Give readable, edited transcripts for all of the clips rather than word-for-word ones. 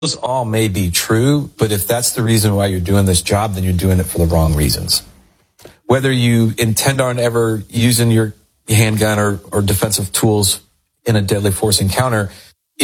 Those all may be true, but if that's the reason why you're doing this job, then you're doing it for the wrong reasons. Whether you intend on ever using your handgun or defensive tools in a deadly force encounter,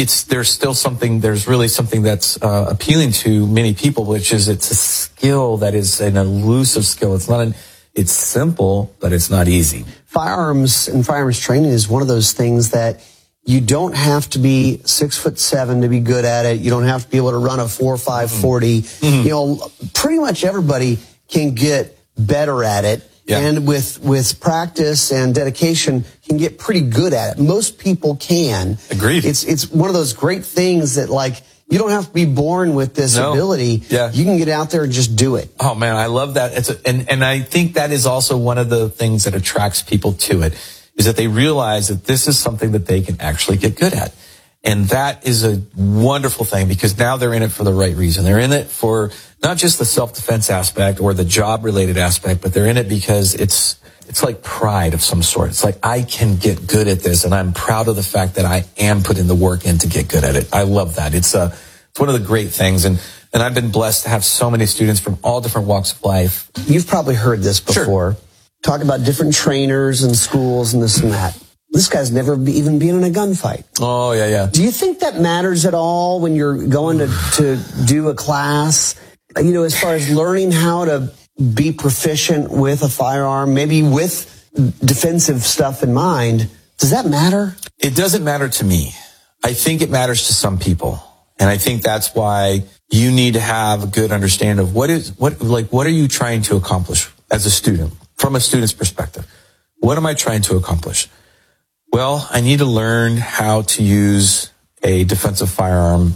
there's really something that's appealing to many people, which is it's a skill that is an elusive skill. It's simple, but it's not easy. Firearms and firearms training is one of those things that you don't have to be 6'7" to be good at it. You don't have to be able to run a 4.5 40. You know, pretty much everybody can get better at it. Yeah. And with practice and dedication, can get pretty good at it. Most people can. Agreed. It's one of those great things that, like, you don't have to be born with this ability. Yeah. You can get out there and just do it. Oh man, I love that. And I think that is also one of the things that attracts people to it, is that they realize that this is something that they can actually get good at. And that is a wonderful thing, because now they're in it for the right reason. They're in it for not just the self-defense aspect or the job-related aspect, but they're in it because it's like pride of some sort. It's like, I can get good at this, and I'm proud of the fact that I am putting the work in to get good at it. I love that. It's one of the great things. And I've been blessed to have so many students from all different walks of life. You've probably heard this before. Sure. Talk about different trainers and schools and this and that. This guy's never even been in a gunfight. Oh, yeah, yeah. Do you think that matters at all when you're going to do a class? You know, as far as learning how to be proficient with a firearm, maybe with defensive stuff in mind, does that matter? It doesn't matter to me. I think it matters to some people. And I think that's why you need to have a good understanding of what are you trying to accomplish as a student, from a student's perspective. What am I trying to accomplish? Well, I need to learn how to use a defensive firearm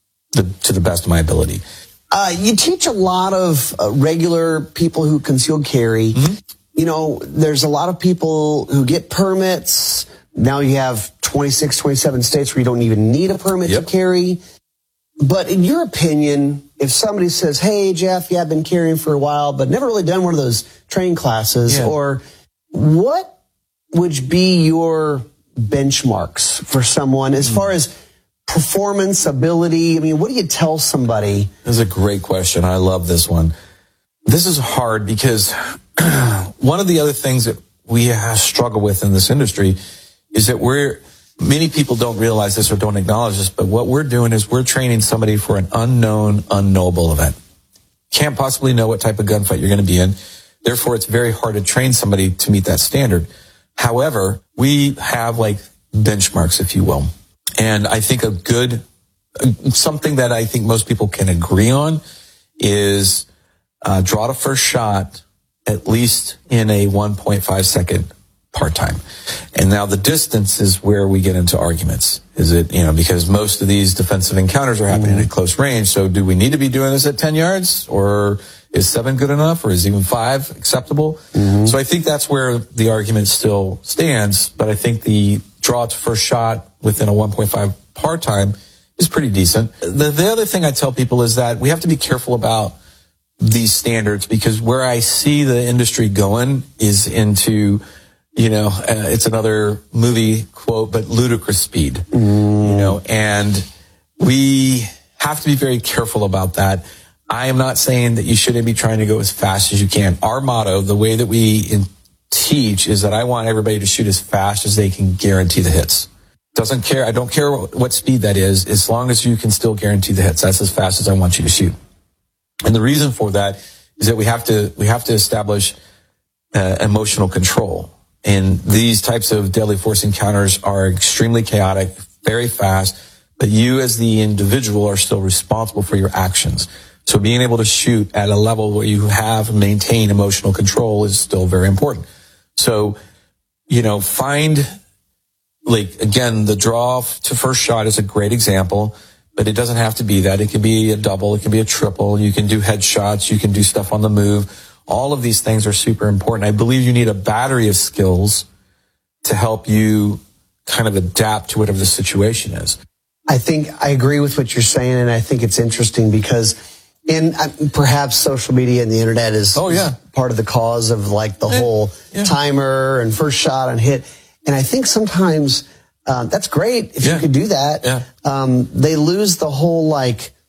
to the best of my ability. You teach a lot of regular people who concealed carry. Mm-hmm. You know, there's a lot of people who get permits. Now you have 26, 27 states where you don't even need a permit to carry. But in your opinion, if somebody says, hey, Jeff, I've been carrying for a while, but never really done one of those training classes, or what would be your benchmarks for someone as far as performance, ability? I mean, what do you tell somebody? That's a great question. I love this one. This is hard because one of the other things that we struggle with in this industry is that many people don't realize this or don't acknowledge this, but what we're doing is we're training somebody for an unknown, unknowable event. Can't possibly know what type of gunfight you're going to be in. Therefore, it's very hard to train somebody to meet that standard. However, we have like benchmarks, if you will. And I think something that I think most people can agree on is draw the first shot at least in a 1.5 second part time. And now the distance is where we get into arguments. Is it, because most of these defensive encounters are happening at close range. So do we need to be doing this at 10 yards, or is 7 good enough, or is even 5 acceptable? Mm-hmm. So I think that's where the argument still stands. But I think the draw to first shot within a 1.5 part time is pretty decent. The other thing I tell people is that we have to be careful about these standards, because where I see the industry going is into, it's another movie quote, but ludicrous speed, and we have to be very careful about that. I am not saying that you shouldn't be trying to go as fast as you can. Our motto, the way that we teach, is that I want everybody to shoot as fast as they can guarantee the hits. I don't care what speed that is, as long as you can still guarantee the hits. That's as fast as I want you to shoot. And the reason for that is that we have to establish emotional control. And these types of deadly force encounters are extremely chaotic, very fast, but you as the individual are still responsible for your actions. So being able to shoot at a level where you have maintained emotional control is still very important. So, find, again, the draw to first shot is a great example, but it doesn't have to be that. It can be a double, it can be a triple, you can do headshots, you can do stuff on the move. All of these things are super important. I believe you need a battery of skills to help you kind of adapt to whatever the situation is. I think I agree with what you're saying, and I think it's interesting because perhaps social media and the internet is part of the cause of the whole timer and first shot and hit. And I think sometimes that's great if you could do that. Yeah. They lose the whole